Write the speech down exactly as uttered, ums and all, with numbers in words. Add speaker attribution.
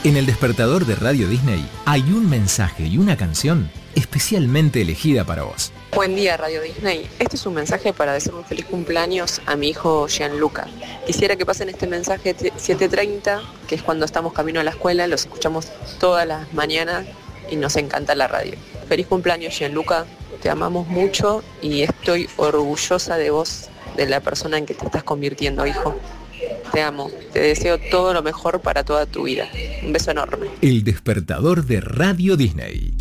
Speaker 1: En el despertador de Radio Disney hay un mensaje y una canción especialmente elegida para vos.
Speaker 2: Buen día, Radio Disney. Este es un mensaje para decir un feliz cumpleaños a mi hijo Gianluca. Quisiera que pasen este mensaje siete treinta, que es cuando estamos camino a la escuela, los escuchamos todas las mañanas y nos encanta la radio. Feliz cumpleaños, Gianluca. Te amamos mucho y estoy orgullosa de vos, de la persona en que te estás convirtiendo, hijo. Te amo, te deseo todo lo mejor para toda tu vida. Un beso enorme.
Speaker 1: El despertador de Radio Disney.